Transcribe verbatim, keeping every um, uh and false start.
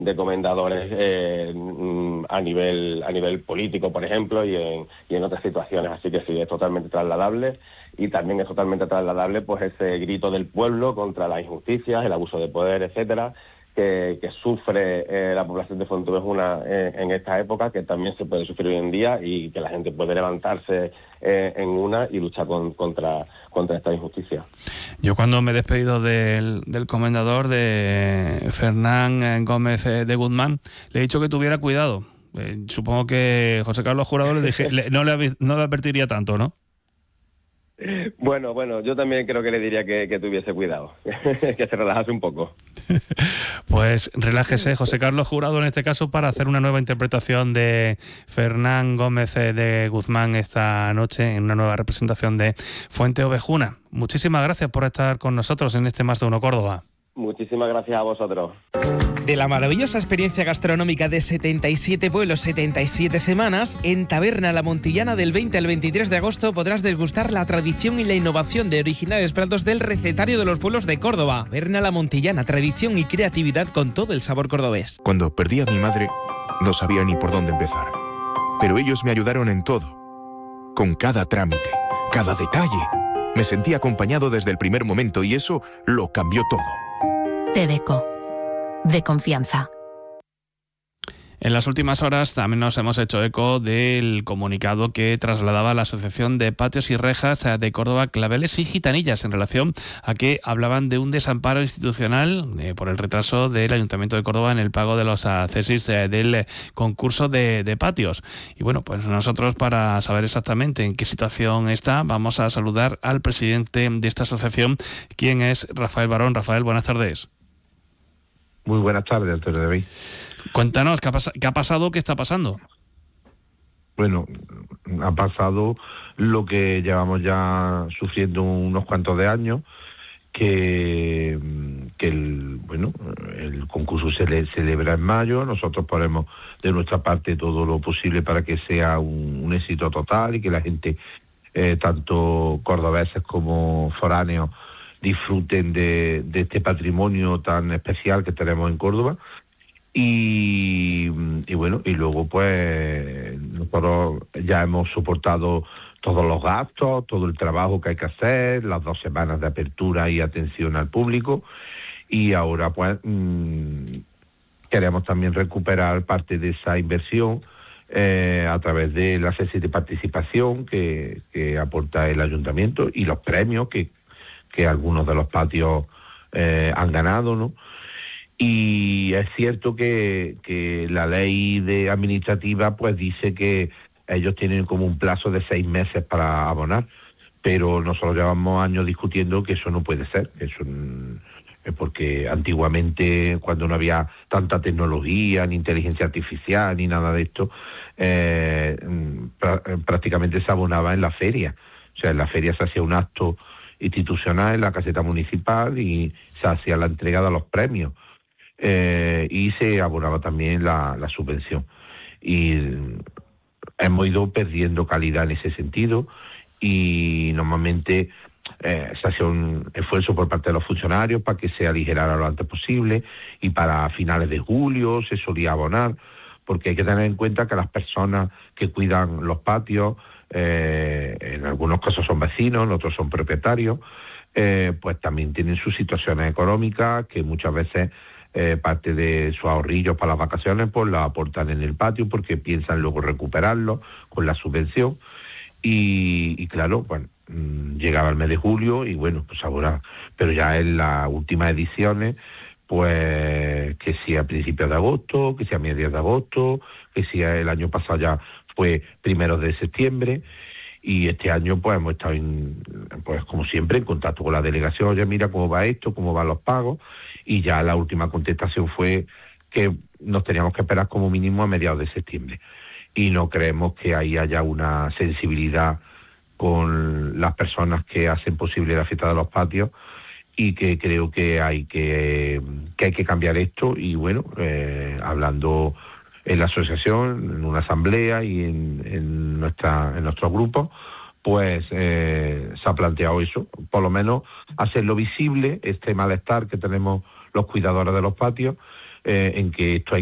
de comendadores eh, a nivel a nivel político, por ejemplo, y en, y en otras situaciones. Así que sí, es totalmente trasladable, y también es totalmente trasladable pues ese grito del pueblo contra las injusticias, el abuso de poder, etcétera, que, que sufre eh, la población de Fuenteovejuna eh, en esta época, que también se puede sufrir hoy en día, y que la gente puede levantarse eh, en una y luchar con, contra, contra esta injusticia. Yo cuando me he despedido del, del comendador, de Fernán Gómez de Guzmán, le he dicho que tuviera cuidado. Eh, supongo que José Carlos Jurado le dije, le, no, le, no le advertiría tanto, ¿no? Bueno, bueno, yo también creo que le diría que, que tuviese cuidado, que se relajase un poco. Pues relájese, José Carlos Jurado, en este caso, para hacer una nueva interpretación de Fernán Gómez de Guzmán esta noche, en una nueva representación de Fuenteovejuna. Muchísimas gracias por estar con nosotros en este Más de Uno Córdoba. Muchísimas gracias a vosotros. De la maravillosa experiencia gastronómica de setenta y siete pueblos, setenta y siete semanas, en Taberna La Montillana del veinte al veintitrés de agosto podrás degustar la tradición y la innovación de originales platos del recetario de los pueblos de Córdoba. Taberna La Montillana, tradición y creatividad con todo el sabor cordobés. Cuando perdí a mi madre, no sabía ni por dónde empezar. Pero ellos me ayudaron en todo. Con cada trámite, cada detalle. Me sentí acompañado desde el primer momento y eso lo cambió todo. Tedeco, de confianza. En las últimas horas también nos hemos hecho eco del comunicado que trasladaba la Asociación de Patios y Rejas de Córdoba, Claveles y Gitanillas, en relación a que hablaban de un desamparo institucional eh, por el retraso del Ayuntamiento de Córdoba en el pago de los accesis eh, del concurso de, de patios. Y bueno, pues nosotros, para saber exactamente en qué situación está, vamos a saludar al presidente de esta asociación, quien es Rafael Barón. Rafael, buenas tardes. Muy buenas tardes, Antonio David. Cuéntanos, ¿qué ha, pas- ¿qué ha pasado? ¿Qué está pasando? Bueno, ha pasado lo que llevamos ya sufriendo unos cuantos de años, que, que el, bueno, el concurso se le celebra en mayo. Nosotros ponemos de nuestra parte todo lo posible para que sea un, un éxito total y que la gente, eh, tanto cordobeses como foráneos, disfruten de, de este patrimonio tan especial que tenemos en Córdoba. Y, y bueno, y luego pues nosotros ya hemos soportado todos los gastos, todo el trabajo que hay que hacer, las dos semanas de apertura y atención al público, y ahora pues mmm, queremos también recuperar parte de esa inversión eh, a través de la cese de participación que, que aporta el ayuntamiento y los premios que que algunos de los patios eh, han ganado, ¿no? Y es cierto que, que la ley de administrativa pues dice que ellos tienen como un plazo de seis meses para abonar, pero nosotros llevamos años discutiendo que eso no puede ser, que eso, porque antiguamente, cuando no había tanta tecnología, ni inteligencia artificial, ni nada de esto, eh, pr- prácticamente se abonaba en la feria. O sea, en la feria se hacía un acto institucional en la caseta municipal y se hacía la entrega de los premios eh, y se abonaba también la, la subvención, y hemos ido perdiendo calidad en ese sentido, y normalmente eh, se hacía un esfuerzo por parte de los funcionarios para que se aligerara lo antes posible, y para finales de julio se solía abonar, porque hay que tener en cuenta que las personas que cuidan los patios, Eh, en algunos casos son vecinos, en otros son propietarios, eh, pues también tienen sus situaciones económicas, que muchas veces eh, parte de sus ahorrillos para las vacaciones pues la aportan en el patio, porque piensan luego recuperarlo con la subvención. Y, y claro, bueno, mmm, llegaba el mes de julio y bueno, pues ahora, pero ya en las últimas ediciones, pues que si a principios de agosto, que si a mediados de agosto, que si el año pasado ya fue primeros de septiembre, y este año pues hemos estado en, pues como siempre en contacto con la delegación. Oye, mira cómo va esto, cómo van los pagos, y ya la última contestación fue que nos teníamos que esperar como mínimo a mediados de septiembre, y no creemos que ahí haya una sensibilidad con las personas que hacen posible la fiesta de los patios, y que creo que hay que, que hay que cambiar esto. Y bueno, eh, hablando en la asociación, en una asamblea y en, en nuestra en nuestro grupo, pues eh, se ha planteado eso, por lo menos hacerlo visible, este malestar que tenemos los cuidadores de los patios, eh, en que esto hay